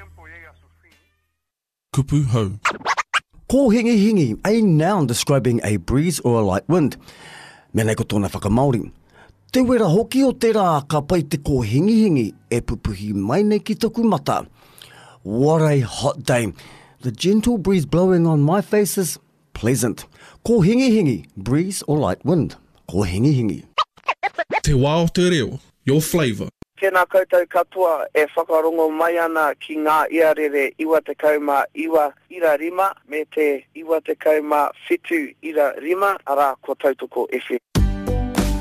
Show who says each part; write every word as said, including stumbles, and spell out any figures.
Speaker 1: Kupu hau.
Speaker 2: Ko hingi hingi, a noun describing a breeze or a light wind. Mena ko tōna whakamauri. Te wera hoki o te rā ka pai te ko hingi hingi e pupuhi mai nei ki taku mata. What a hot day. The gentle breeze blowing on my face is pleasant. Ko hingi hingi, breeze or light wind. Ko hingi hingi.
Speaker 1: Te wā o te reo, your flavour.
Speaker 3: Tēnā koutou katoa e whakarongo mai ana ki ngā iarere iwa te kauma iwa ira rima me te iwa te kauma whitu ira rima ara ko tautoko F M.